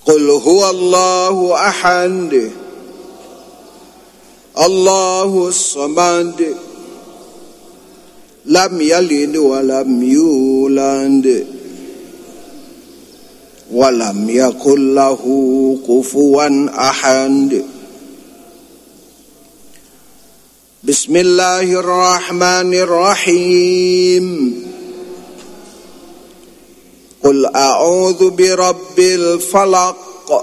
Qul huwallahu ahad, Allahus samad, lam yalid wa lam yulad, wa lam yakul lahu kufuwan ahad. Bismillahirrahmanirrahim. Qul a'udzu birabbil falaq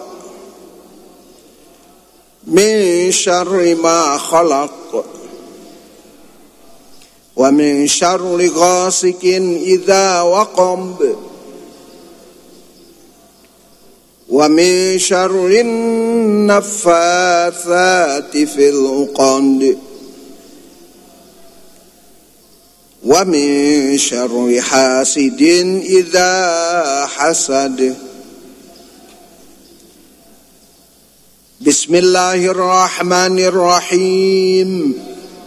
min syarri ma khalaq wa min syarri ghasikin idza waqab wa min syarri naffatsati fil 'uqad wa min syarri hasidin idza hasad. Bismillahirrahmanirrahim.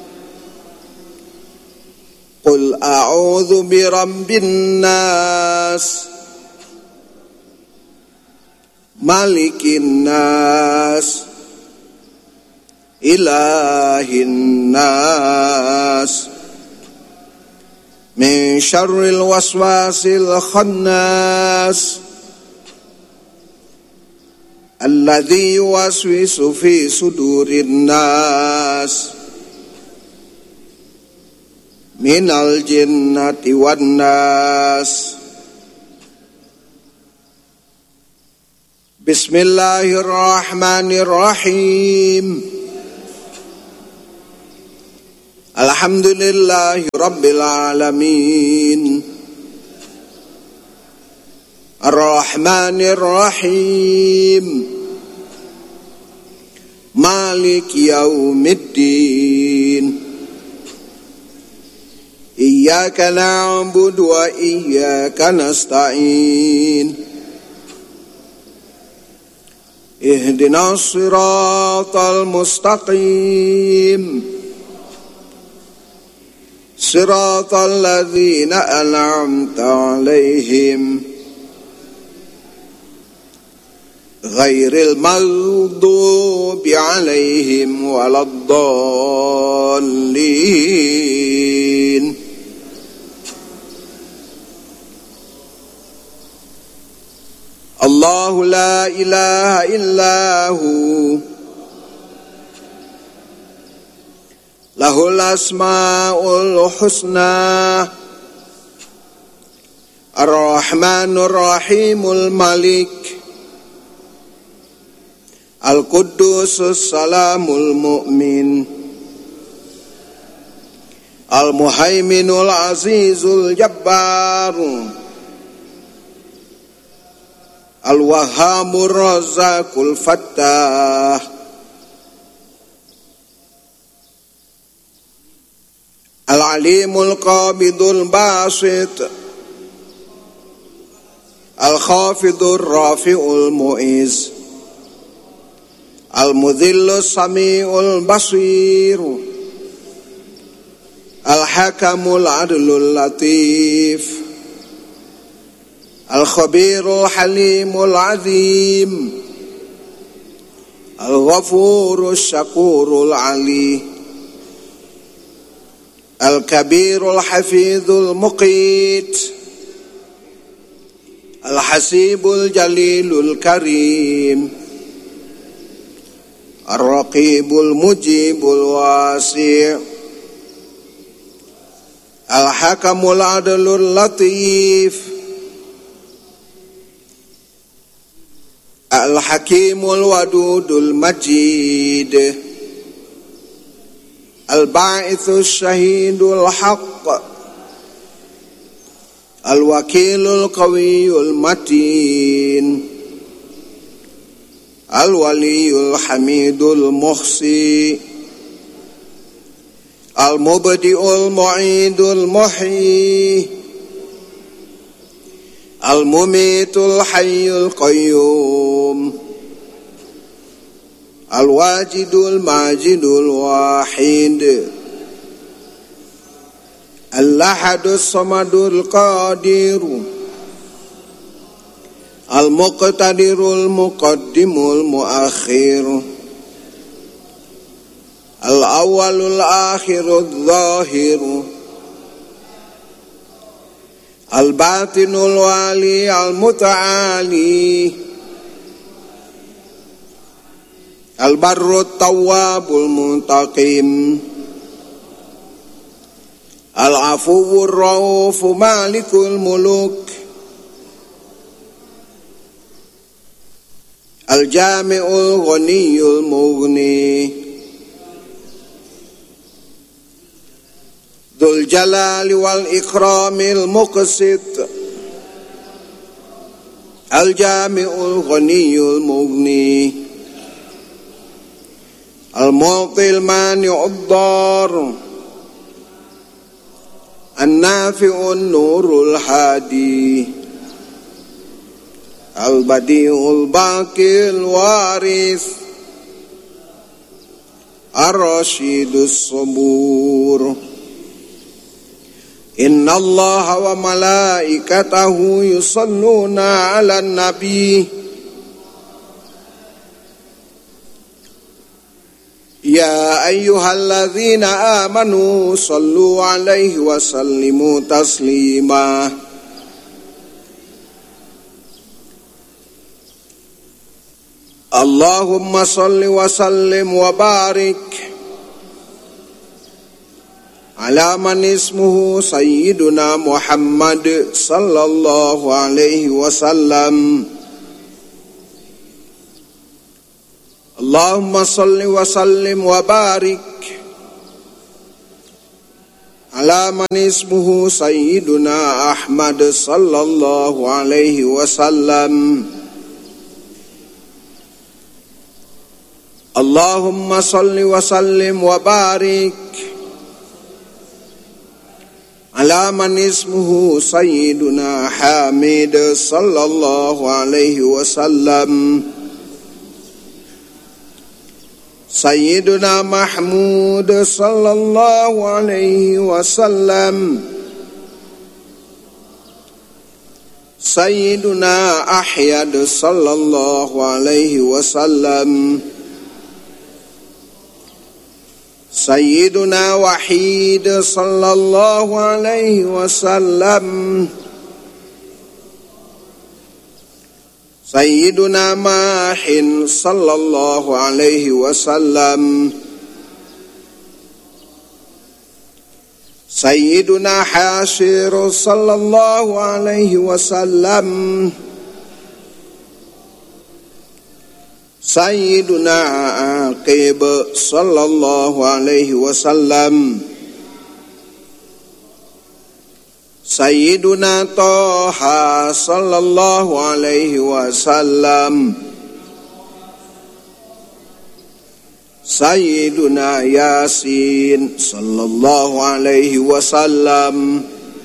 Qul a'udzu birabbin nas, malikin nas, ilahin nas, min syarril waswasil khannas, alladzi yuwaswisu fi sudurin nas, minal jinnati wan nas. Bismillahirrahmanirrahim. Alhamdulillahi rabbil alamin, Ar-Rahmanir Rahim, Maliki yaumiddin. Iyyaka na'budu wa iyyaka nasta'in. Ihdinas siratal mustaqim, siratal ladzina an'amta 'alaihim ghairil maghdubi 'alaihim waladdallin. Allahu la ilaha illahu, lahul asmaul husna, ar-rahmanur rahimul malik, al-quddusus salamul mu'min, al-muhaiminul azizul jabbar, al-wahhamur razzaqul fattah, al-alimul qabidul basit, al-khafidur rafi'ul mu'iz, al-mudhillus sami'ul basir, al-hakamul adlul latif, al-khabirul halimul azim, al-ghafurus syakurul ali, al-kabirul hafizul muqit, al-hasibul jalilul karim, ar-raqibul mujibul wasi', al-hakamul adlul latif, al-hakimul wadudul majid, al-ba'ithus syahidul haqq, al-wakilul qawiyul matin, al-waliyul hamidul muhsi, al-mubdi'ul mu'idul muhyi, al-mumitul hayyul qayyum, al-wajidul majidul wahid, al-ahadus samadul qadiru, Al-Muqtadirul Muqaddimul Muakhir, Al-Awwalul Akhirul Zahir, Al-Batinul Wali Al-Muta'ali, Al-Barrut Tawwabul Muntaqim, Al-Afuwur Raufu Malikul Muluk, Al-Jami'ul Ghaniyul Mughni, Dzul Jalali wal Ikramil Muqsit, Al-Jami'ul Ghaniyul Mughni, Al-Mu'til Mani'ud Dar, An-Nafi'un Nurul Hadi, Al-Badi'ul Baqil Waris, Ar-Rasyidus Sabur. Inna Allaha wa malaikatahu yusalluna 'alan nabi. Ya ayyuhalladzina amanu sallu 'alaihi wa sallimu taslima. Allahumma salli wa sallim wa barik ala man ismuhu Sayyiduna Muhammad sallallahu alaihi wasallam. Allahumma salli wa sallim wa barik ala man ismuhu Sayyiduna Ahmad sallallahu alaihi wasallam. Allahumma salli wa sallim wa barik ala man ismuhu Sayyiduna Hamid sallallahu alaihi wasallam. Sayyiduna Mahmud sallallahu alaihi wasallam. Sayyiduna Ahyad sallallahu alaihi wasallam. Sayyiduna Wahid sallallahu alaihi wasallam. Sayyiduna Mahin sallallahu alaihi wasallam. Sayyiduna Hashir sallallahu alaihi wasallam. Sayyiduna Aqib sallallahu alaihi wasallam. Sayyiduna Taha sallallahu alaihi wasallam. Sayyiduna Yasin sallallahu alaihi wasallam.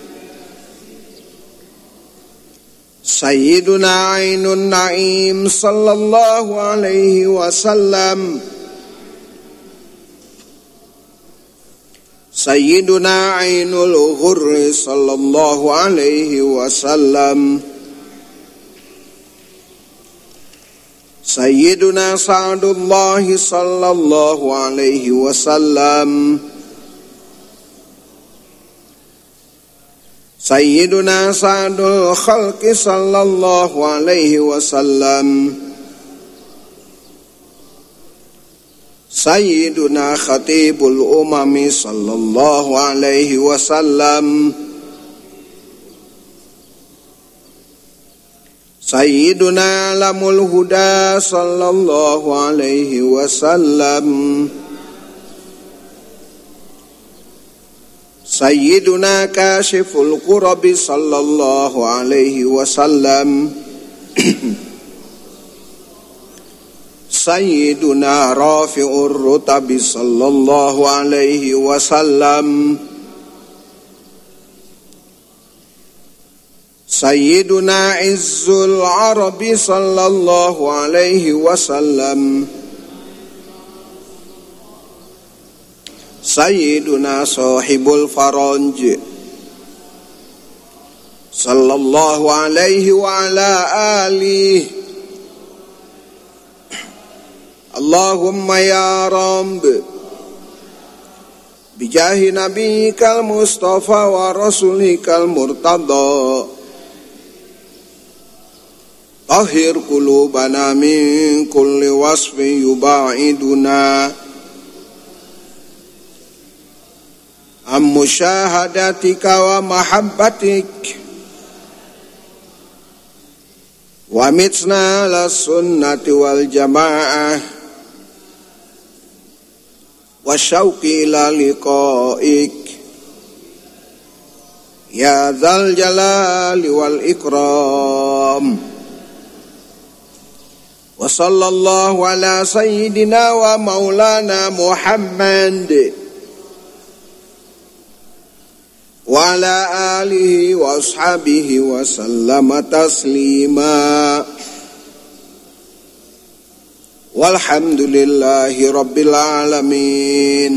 Sayyiduna Ainun Naim sallallahu alaihi wasallam. Sayyiduna Ainul Ghurri sallallahu alaihi wasallam. Sayyiduna Sa'dullah sallallahu alaihi wasallam. Sayyiduna Sa'dul Khalqi sallallahu alaihi wasallam. Sayyiduna Khatibul Umami sallallahu alaihi wasallam. Sayyiduna Alamul Huda sallallahu alaihi wasallam. Sayyiduna Kashiful Qurabi sallallahu alaihi wasallam. Sayyiduna Rafi'ur Rutabi sallallahu alaihi wasallam. Sayyiduna Izzul Arabi sallallahu alaihi wasallam. Sayyiduna Sahibul Faranj sallallahu alaihi wa ala alihi. Allahumma ya Rabb, bijahi nabiyyikal mustafa wa rasulikal murtada, tahhir qulubana min kulli wasfin yuba'iduna am musyahadatika wa mahabbatik, wa mitna la sunnati wal jamaah, wa syauqi ila liqa'ik ya dzal jalali wal ikram. Wa sallallahu ala sayyidina wa maulana Muhammad wa ala alihi wa ashabihi wa sallama taslima. Walhamdulillahi rabbil alamin.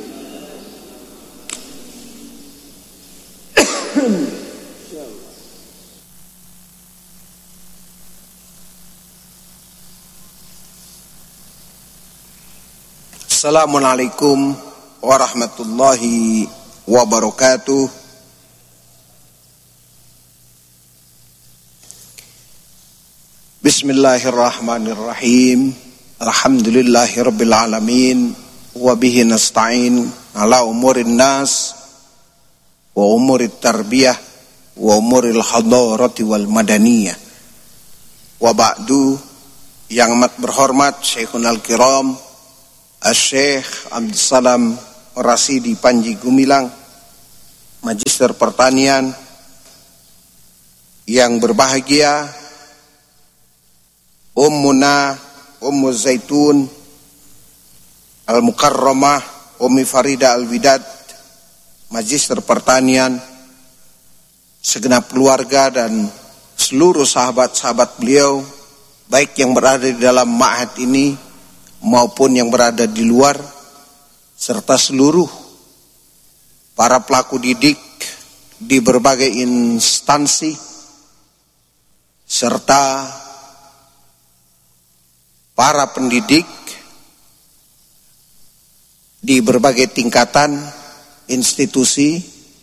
Assalamualaikum warahmatullahi wabarakatuh. Bismillahirrahmanirrahim. Alhamdulillahirabbil alamin wa bihi nasta'in ala umurin nas wa umurit tarbiyah wa umuril hadarati wal madaniyah. Wa ba'du, yang amat berhormat Syekhuna al-Kiram Asy-Syaikh Abdul Salam Rasidi Panji Gumilang, Magister Pertanian, yang berbahagia Ummuna Ummu Zaitun Al-Mukarramah Ummi Farida Al-Widad, Magister Pertanian, segenap keluarga dan seluruh sahabat-sahabat beliau, baik yang berada di dalam ma'had ini maupun yang berada di luar, serta seluruh para pelaku didik di berbagai instansi, serta para pendidik di berbagai tingkatan institusi,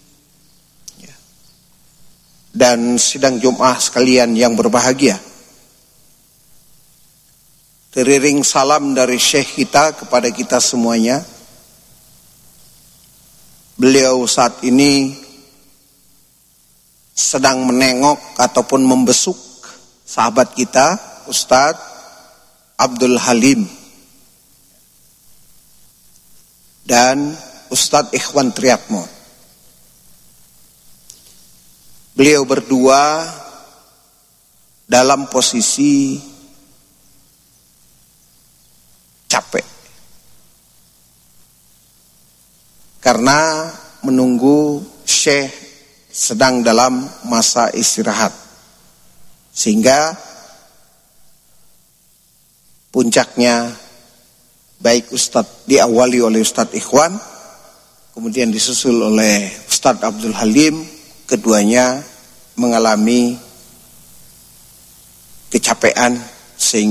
dan sidang Jumat sekalian yang berbahagia. Teriring salam dari Syekh kita kepada kita semuanya. Beliau saat ini sedang menengok ataupun membesuk sahabat kita Ustadz Abdul Halim dan Ustadz Ikhwan Triatmo. Beliau berdua dalam posisi capek karena menunggu Syekh sedang dalam masa istirahat, sehingga puncaknya baik Ustadz diawali oleh Ustadz Ikhwan, kemudian disusul oleh Ustadz Abdul Halim. Keduanya mengalami kecapean sehingga